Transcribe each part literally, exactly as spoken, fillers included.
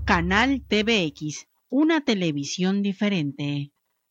Canal T V X, una televisión diferente.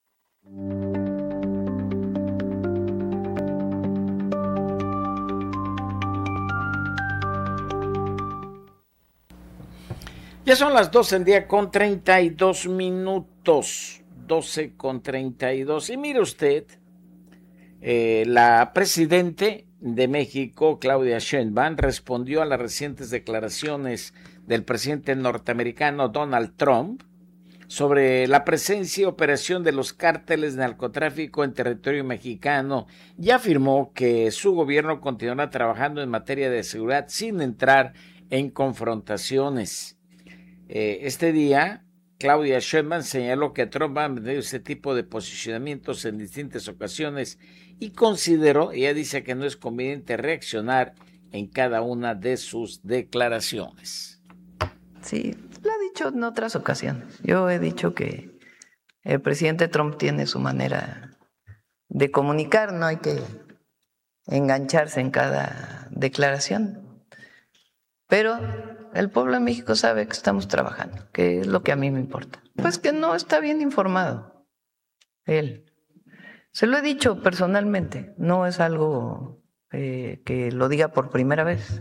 Ya son las doce del día con treinta y dos minutos, doce con treinta y dos. Y mire usted, eh, la presidente de México, Claudia Sheinbaum, respondió a las recientes declaraciones del presidente norteamericano Donald Trump sobre la presencia y operación de los cárteles de narcotráfico en territorio mexicano y afirmó que su gobierno continuará trabajando en materia de seguridad sin entrar en confrontaciones. Eh, este día, Claudia Sheinbaum señaló que Trump ha mantenido este tipo de posicionamientos en distintas ocasiones y consideró, ella dice que no es conveniente reaccionar en cada una de sus declaraciones. Sí, lo ha dicho en otras ocasiones. Yo he dicho que el presidente Trump tiene su manera de comunicar, no hay que engancharse en cada declaración. Pero el pueblo de México sabe que estamos trabajando, que es lo que a mí me importa. Pues que no está bien informado él. Se lo he dicho personalmente, no es algo eh, que lo diga por primera vez.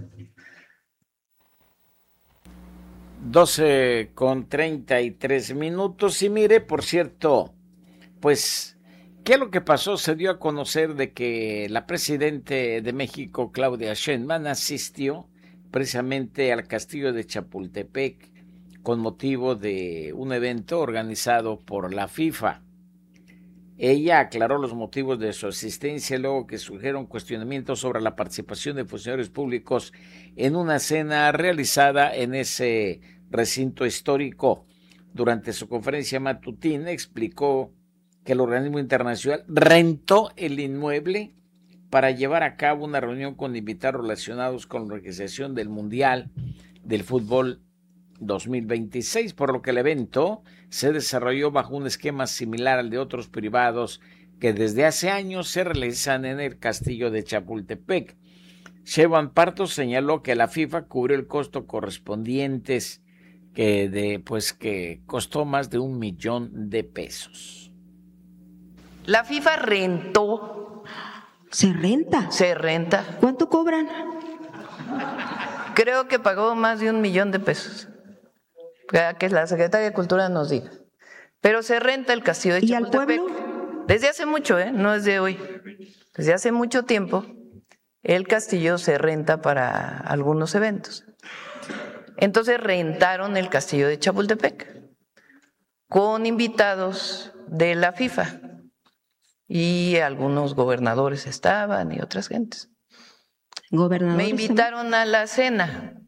doce con treinta y tres minutos. Y mire, por cierto, pues, ¿qué es lo que pasó? Se dio a conocer de que la presidenta de México, Claudia Sheinbaum, asistió precisamente al castillo de Chapultepec con motivo de un evento organizado por la FIFA. Ella aclaró los motivos de su asistencia luego que surgieron cuestionamientos sobre la participación de funcionarios públicos en una cena realizada en ese recinto histórico. Durante su conferencia matutina explicó que el organismo internacional rentó el inmueble para llevar a cabo una reunión con invitados relacionados con la organización del Mundial del Fútbol dos mil veintiséis, por lo que el evento se desarrolló bajo un esquema similar al de otros privados que desde hace años se realizan en el castillo de Chapultepec. Sheinbaum Parto señaló que la FIFA cubrió el costo correspondientes que de pues que costó más de un millón de pesos. La FIFA rentó. ¿Se renta? Se renta. ¿Cuánto cobran? Creo que pagó más de un millón de pesos. Que la Secretaría de Cultura nos diga. Pero se renta el castillo de ¿Y Chapultepec. al pueblo? Desde hace mucho, ¿eh? No es de hoy. Desde hace mucho tiempo, el castillo se renta para algunos eventos. Entonces rentaron el castillo de Chapultepec con invitados de la FIFA y algunos gobernadores estaban y otras gentes. Gobernadores. Me invitaron a la cena